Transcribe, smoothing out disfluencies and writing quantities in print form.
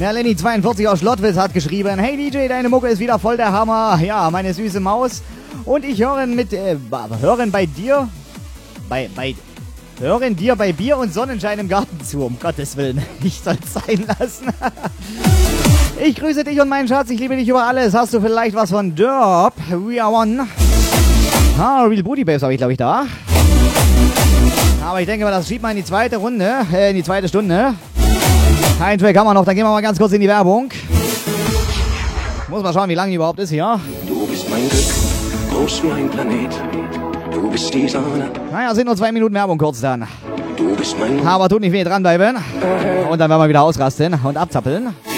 Der Lenny42 aus Schlottwitz hat geschrieben: Hey DJ, deine Mucke ist wieder voll der Hammer. Ja, meine süße Maus. Und ich hören bei dir bei Bier und Sonnenschein im Garten zu. Um Gottes Willen, ich soll's sein lassen. Ich grüße dich und meinen Schatz, ich liebe dich über alles. Hast du vielleicht was von Derp? We are one. Real Booty Babes habe ich, glaube ich, da. Aber ich denke mal, das schiebt mal in die zweite Runde, in die zweite Stunde. Ein Track haben wir noch, dann gehen wir mal ganz kurz in die Werbung. Muss mal schauen, wie lange die überhaupt ist hier. Du bist mein Glück, groß wie ein Planet. Du bist die Sonne. Naja, sind nur 2 Minuten Werbung kurz dann. Du bist mein... Aber tut nicht weh, dranbleiben. Und dann werden wir wieder ausrasten und abzappeln.